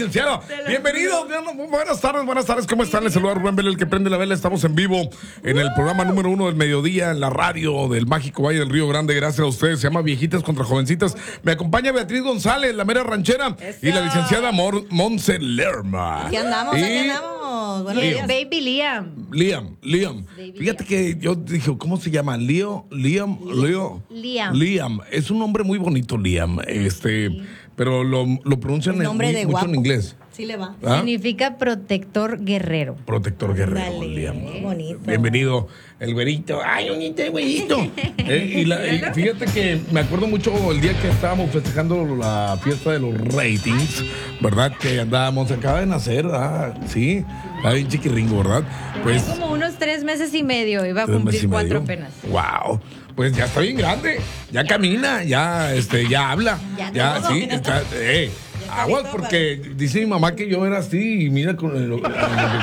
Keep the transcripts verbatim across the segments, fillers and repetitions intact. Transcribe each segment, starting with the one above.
licenciada. Bienvenido. Buenas tardes, buenas tardes. ¿Cómo están? Les saluda Rubén Vela, el que prende la vela. Estamos en vivo en el programa número uno del mediodía en la radio del mágico Valle del Río Grande. Gracias a ustedes. Se llama Viejitas contra Jovencitas. Me acompaña Beatriz González, la mera ranchera, Eso. y la licenciada Mor Monse Lerma. Aquí andamos, y... aquí andamos. Buenos días. Baby Liam. Liam, Liam. Baby Fíjate Liam. que yo dije, ¿cómo se llama? Leo, Liam, Leo. Liam. Liam. Es un nombre muy bonito, Liam. Este, sí. Pero lo, lo pronuncian en, muy, mucho guapo. en inglés. Sí le va. ¿Ah? Significa protector guerrero. Protector guerrero, Dale, Liam. Qué bonito. Bienvenido, el güerito. Ay, bonito, el güerito. eh, y, la, y fíjate que me acuerdo mucho el día que estábamos festejando la fiesta de los ratings, ¿verdad? Que andábamos, acaba de nacer, ah, sí, está bien chiquirringo, ¿verdad? Pues como unos tres meses y medio, iba a cumplir cuatro apenas. Wow. Pues ya está bien grande, ya camina, ya, este, ya habla, ya, ya sí, está, eh. Aguas, porque dice mi mamá que yo era así y mira con el, mira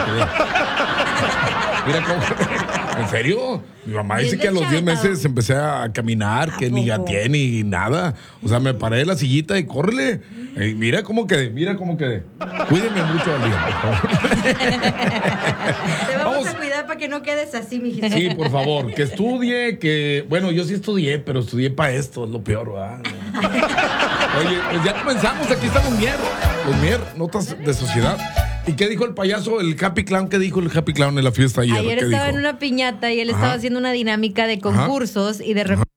cómo, en serio, mi mamá dice que a los diez meses empecé a caminar, que ni gateé ni nada, o sea, me paré de la sillita y córrele, eh, mira cómo quedé, mira cómo quedé, cuídeme mucho al día, por favor. Te vamos, vamos a cuidar para que no quedes así, mijita. Sí, por favor, que estudie, que, bueno, yo sí estudié, pero estudié para esto, es lo peor, ¿verdad? Oye, pues ya comenzamos, aquí estamos Mier, los Mier, notas de sociedad. ¿Y qué dijo el payaso, el Happy Clown? ¿Qué dijo el Happy Clown en la fiesta ayer? Ayer estaba dijo? en una piñata y él Ajá. estaba haciendo una dinámica de concursos Ajá. y de repente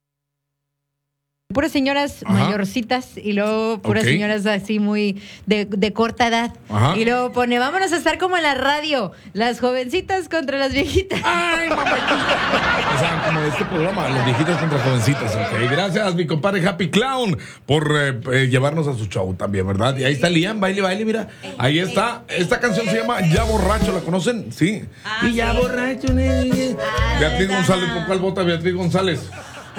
puras señoras Ajá. mayorcitas y luego puras okay. señoras así muy de, de corta edad. Ajá. Y luego pone, vámonos a estar como en la radio, las jovencitas contra las viejitas. ¡Ay, mamá! O sea, como este programa, las viejitas contra jovencitas. Okay. Gracias, mi compadre Happy Clown, por eh, eh, llevarnos a su show también, ¿verdad? Y ahí está Liam, baile, baile, mira. Ahí está. Esta canción se llama Ya Borracho, ¿la conocen? Sí. Ah, y ya sí. borracho, ne, ah, Beatriz González, ¿por cuál vota Beatriz González?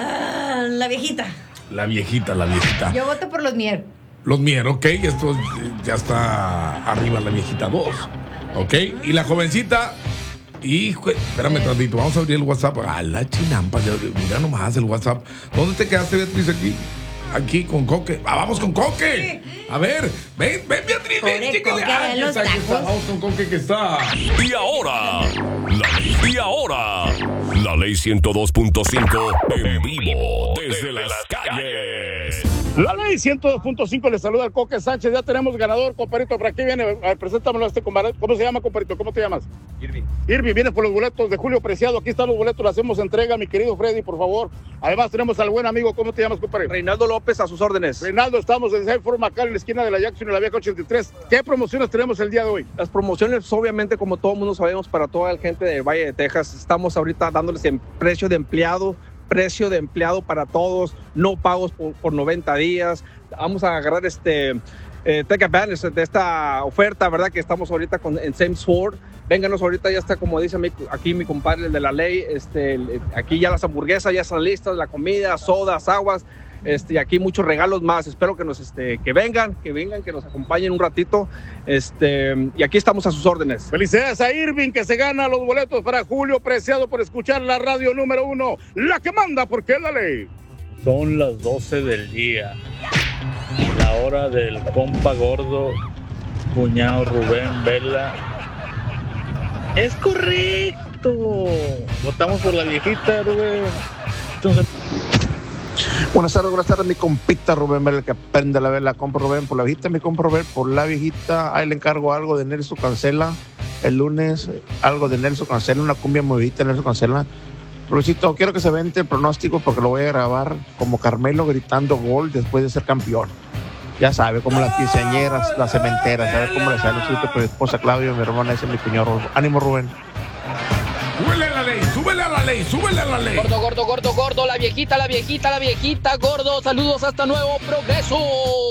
Ah, la viejita. La viejita, la viejita. Yo voto por los Mier. Los Mier, ok. Esto ya está arriba la viejita dos. Ok. Y la jovencita. Hijo, espérame tantito. Vamos a abrir el WhatsApp. A la chinampa. Mira nomás el WhatsApp. ¿Dónde te quedaste, Beatriz? Aquí. Aquí con Coque. Ah, vamos con Coque. A ver, ven, ven, Beatriz, ven, chícale. Ah, los está, está. Vamos con Coque que está. Y ahora, la, y ahora, la ley ciento dos punto cinco en vivo desde las calles. La ley ciento dos punto cinco le saluda al Coque Sánchez. Ya tenemos ganador, compadrito. Por aquí viene. A ver, preséntamelo a este compadre. ¿Cómo se llama, compadrito? ¿Cómo te llamas? Irving. Irving, viene por los boletos de Julio Preciado. Aquí están los boletos, le hacemos entrega, mi querido Freddy, por favor. Además, tenemos al buen amigo. ¿Cómo te llamas, compadre? Reinaldo López, a sus órdenes. Reinaldo, estamos en Safe Form acá en la esquina de la Jackson y la Vieja ochenta y tres. ¿Qué promociones tenemos el día de hoy? Las promociones, obviamente, como todo el mundo sabemos, para toda la gente del Valle de Texas, estamos ahorita dándoles en precio de empleado. Precio de empleado para todos, no pagos por, por noventa días. Vamos a agarrar este eh, take advantage de esta oferta, ¿verdad? Que estamos ahorita con, en Sam's Ford. Vénganos ahorita, ya está, como dice mi, aquí mi compadre de la ley. Este, aquí ya las hamburguesas ya están listas, la comida, sodas, aguas. Este, y aquí muchos regalos más. Espero que nos este, que vengan, que vengan, que nos acompañen un ratito. Este, y aquí estamos a sus órdenes. Felicidades a Irving, que se gana los boletos para Julio Preciado por escuchar la radio número uno, la que manda porque es la ley. Son las doce del día, la hora del compa gordo, cuñado Rubén Vela. Es correcto. Votamos por la viejita, Rubén. Entonces... Buenas tardes, buenas tardes, mi compita Rubén Vela, el que prende la vela, compro Rubén por la viejita, mi compro Rubén por la viejita. Ahí le encargo algo de Nelson Cancela el lunes, algo de Nelson Cancela, una cumbia muy viejita de Nelson Cancela. Rubéncito, quiero que se vente el pronóstico porque lo voy a grabar como Carmelo gritando gol después de ser campeón. Ya sabe, como las quinceañeras, las cementeras, sabe cómo le sale a mi esposa Claudio, mi hermana, ese es mi cuñado. Ánimo, Rubén. Súbele a la ley, súbele a la ley, súbele a la ley. Gordo, gordo, gordo, gordo, la viejita, la viejita, la viejita, gordo. Saludos hasta Nuevo Progreso.